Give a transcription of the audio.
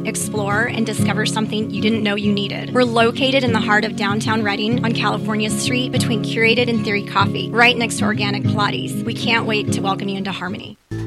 explore, and discover something you didn't know you needed. We're located in the heart of downtown Reading on California Street between Curated and Theory Coffee, right next to Organic Pilates. We can't wait to welcome you into Harmony.